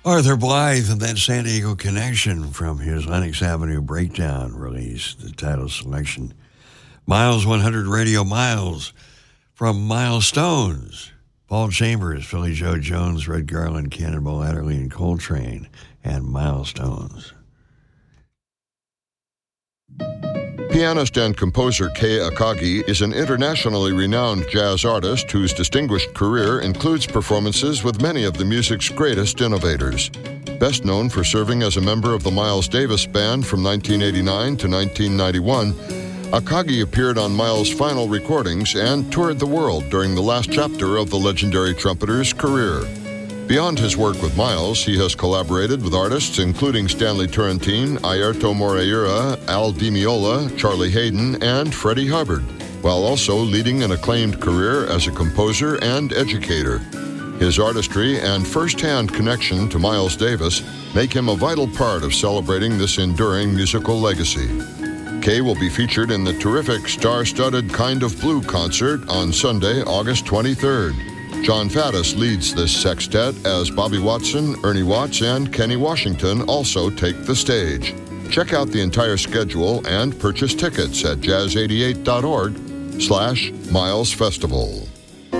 Arthur Blythe and that San Diego Connection from his Lenox Avenue Breakdown release, the title selection. Miles 100 Radio Miles from Milestones. Paul Chambers, Philly Joe Jones, Red Garland, Cannonball Adderley, and Coltrane, and Milestones. Pianist and composer Kei Akagi is an internationally renowned jazz artist whose distinguished career includes performances with many of the music's greatest innovators. Best known for serving as a member of the Miles Davis Band from 1989 to 1991, Akagi appeared on Miles' final recordings and toured the world during the last chapter of the legendary trumpeter's career. Beyond his work with Miles, he has collaborated with artists including Stanley Turrentine, Airto Moreira, Al Di Meola, Charlie Haydn, and Freddie Hubbard, while also leading an acclaimed career as a composer and educator. His artistry and first-hand connection to Miles Davis make him a vital part of celebrating this enduring musical legacy. Kei will be featured in the terrific star-studded Kind of Blue concert on Sunday, August 23rd. John Faddis leads this sextet as Bobby Watson, Ernie Watts, and Kenny Washington also take the stage. Check out the entire schedule and purchase tickets at jazz88.org/Miles Festival.